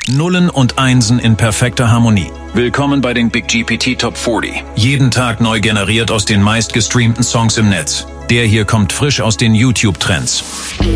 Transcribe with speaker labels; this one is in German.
Speaker 1: Nullen und Einsen in perfekter Harmonie. Willkommen bei den Big GPT Top 40. Jeden Tag neu generiert aus den meistgestreamten Songs im Netz. Der hier kommt frisch aus den YouTube-Trends.